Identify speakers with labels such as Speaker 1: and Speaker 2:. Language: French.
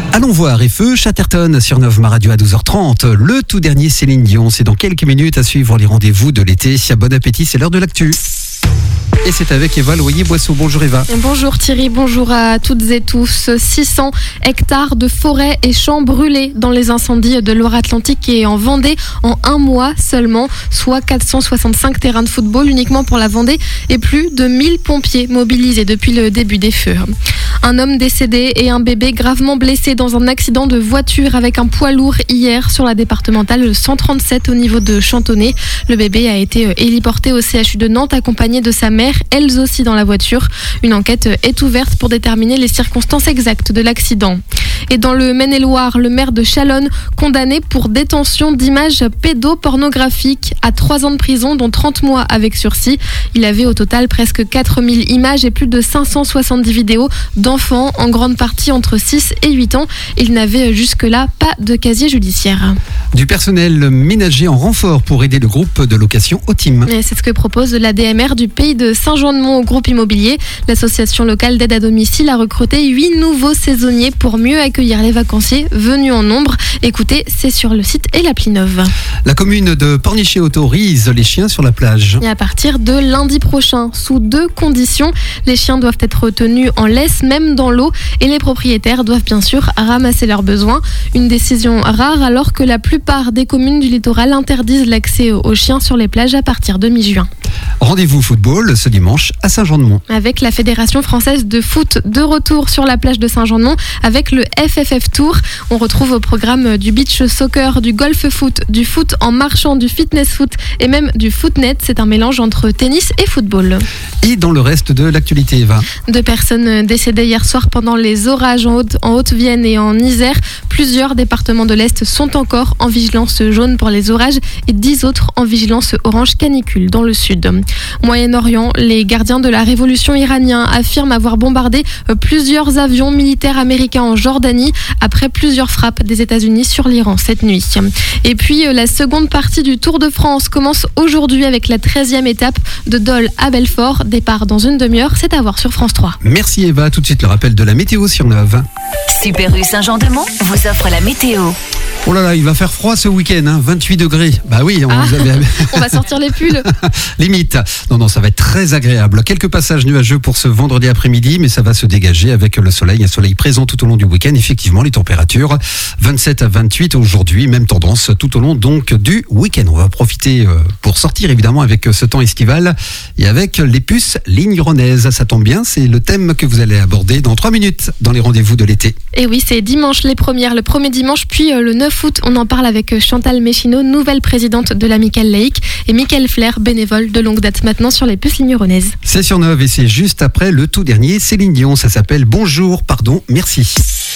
Speaker 1: Allons voir Feu Chatterton sur 9 Ma Radio à 12h30. Le tout dernier Céline Dion, c'est dans quelques minutes à suivre les rendez-vous de l'été. Bon appétit, c'est l'heure de l'actu. Et c'est avec Eva Loyer-Boisseau. Bonjour Eva.
Speaker 2: Bonjour Thierry, bonjour à toutes et tous. 600 hectares de forêts et champs brûlés dans les incendies de Loire-Atlantique et en Vendée en un mois seulement, soit 465 terrains de football uniquement pour la Vendée et plus de 1000 pompiers mobilisés depuis le début des feux. Un homme décédé et un bébé gravement blessé dans un accident de voiture avec un poids lourd hier sur la départementale 137 au niveau de Chantonnay. Le bébé a été héliporté au CHU de Nantes accompagné de sa mère, elles aussi dans la voiture. Une enquête est ouverte pour déterminer les circonstances exactes de l'accident. Et dans le Maine-et-Loire, le maire de Chalonnes condamné pour détention d'images pédopornographiques à 3 ans de prison, dont 30 mois avec sursis. Il avait au total presque 4000 images et plus de 570 vidéos d'enfants, en grande partie entre 6 et 8 ans. Il n'avait jusque-là pas de casier judiciaire.
Speaker 1: Du personnel ménager en renfort pour aider le groupe de location Otim.
Speaker 2: C'est ce que propose l'ADMR du pays de Saint-Jean-de-Mont au groupe immobilier. L'association locale d'aide à domicile a recruté 8 nouveaux saisonniers pour mieux accueillir les vacanciers venus en nombre. Écoutez, c'est sur le site et l'appli Neuve.
Speaker 1: La commune de Pornichet autorise les chiens sur la plage.
Speaker 2: Et à partir de lundi prochain, sous 2 conditions, les chiens doivent être tenus en laisse, même dans l'eau, et les propriétaires doivent bien sûr ramasser leurs besoins. Une décision rare alors que la plupart des communes du littoral interdisent l'accès aux chiens sur les plages à partir de mi-juin.
Speaker 1: Rendez-vous football ce dimanche à Saint-Jean-de-Mont.
Speaker 2: Avec la Fédération française de foot de retour sur la plage de Saint-Jean-de-Mont avec le FFF Tour. On retrouve au programme du beach soccer, du golf foot, du foot en marchant, du fitness foot et même du footnet. C'est un mélange entre tennis et football.
Speaker 1: Et dans le reste de l'actualité, Eva.
Speaker 2: 2 personnes décédées hier soir pendant les orages en Haute-Vienne et en Isère. Plusieurs départements de l'Est sont encore en vigilance jaune pour les orages et 10 autres en vigilance orange canicule dans le sud. Moyen-Orient, les gardiens de la révolution iranienne affirment avoir bombardé plusieurs avions militaires américains en Jordanie après plusieurs frappes des États-Unis sur l'Iran cette nuit. Et puis la seconde partie du Tour de France commence aujourd'hui avec la 13e étape de Dole à Belfort. Départ dans une demi-heure, c'est à voir sur France 3.
Speaker 1: Merci Eva, tout de suite le rappel de la météo sur 9.
Speaker 3: Super U Saint-Jean-de-Mont vous offre la météo.
Speaker 1: Oh là là, il va faire froid ce week-end, 28 degrés. Bah oui,
Speaker 2: on va sortir les pulls.
Speaker 1: Limite. Non, ça va être très agréable. Quelques passages nuageux pour ce vendredi après-midi, mais ça va se dégager avec le soleil. Un soleil présent tout au long du week-end. Effectivement, les températures 27 à 28 aujourd'hui, même tendance tout au long donc du week-end. On va profiter pour sortir évidemment avec ce temps estival et avec les puces lignonnaises. Ça tombe bien, c'est le thème que vous allez aborder dans 3 minutes dans les rendez-vous de l'été.
Speaker 2: Et oui, c'est dimanche les premières, le premier dimanche, puis le 9 août. On en parle avec Chantal Méchineau, nouvelle présidente de l'Amicale laïque, et Mickaël Flair, bénévole de longue date maintenant sur les puces lignonnaises.
Speaker 1: C'est sur 9 et c'est juste après le tout dernier Céline Dion. Ça s'appelle Bonjour, pardon, merci.